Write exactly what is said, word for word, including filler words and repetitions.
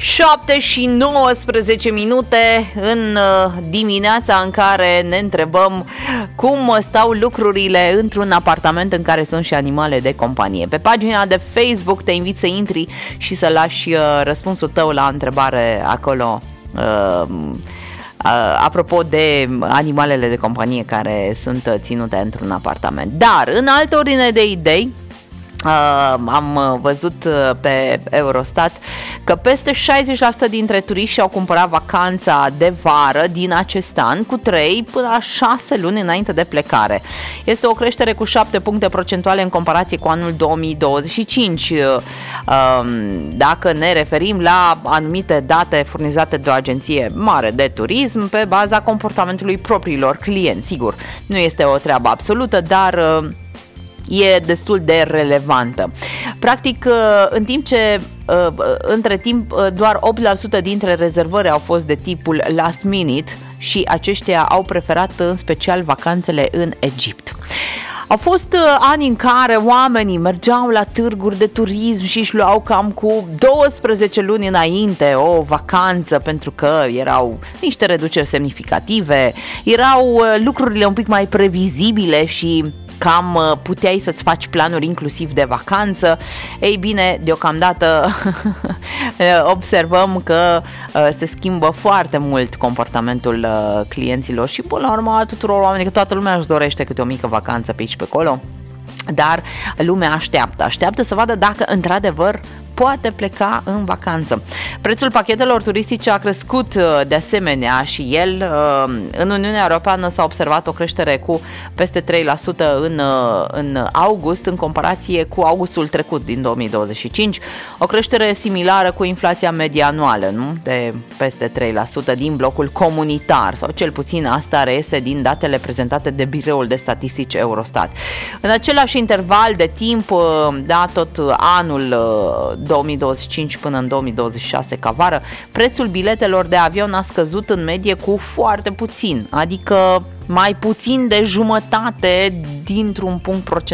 șapte și nouăsprezece minute în dimineața în care ne întrebăm cum stau lucrurile într-un apartament în care sunt și animale de companie. Pe pagina de Facebook te invit să intri și să lași răspunsul tău la întrebare acolo, apropo de animalele de companie care sunt ținute într-un apartament. Dar în altă ordine de idei, Uh, am văzut pe Eurostat că peste șaizeci la sută dintre turiști și-au cumpărat vacanța de vară din acest an cu trei până la șase luni înainte de plecare. Este o creștere cu șapte puncte procentuale în comparație cu anul două mii douăzeci și cinci. Uh, dacă ne referim la anumite date furnizate de o agenție mare de turism pe baza comportamentului propriilor clienți. Sigur, nu este o treabă absolută, dar uh, e destul de relevantă. Practic, în timp ce între timp doar opt la sută dintre rezervări au fost de tipul last minute și aceștia au preferat în special vacanțele în Egipt. Au fost ani în care oamenii mergeau la târguri de turism și își luau cam cu douăsprezece luni înainte o vacanță pentru că erau niște reduceri semnificative, erau lucrurile un pic mai previzibile și cam puteai să-ți faci planuri inclusiv de vacanță. Ei bine, deocamdată observăm că se schimbă foarte mult comportamentul clienților și până la urmă a tuturor oamenilor, că toată lumea își dorește câte o mică vacanță pe aici pe acolo, dar lumea așteaptă, așteaptă să vadă dacă într-adevăr poate pleca în vacanță. Prețul pachetelor turistice a crescut de asemenea și el. În Uniunea Europeană s-a observat o creștere cu peste trei la sută în, în august, în comparație cu augustul trecut din două mii douăzeci și cinci, o creștere similară cu inflația medie anuală, nu? De peste trei la sută din blocul comunitar, sau cel puțin asta reiese din datele prezentate de Biroul de Statistici Eurostat. În același interval de timp, da, tot anul două mii douăzeci și cinci până în două mii douăzeci și șase ca vară, prețul biletelor de avion a scăzut în medie cu foarte puțin, adică mai puțin de jumătate dintr-un punct procentual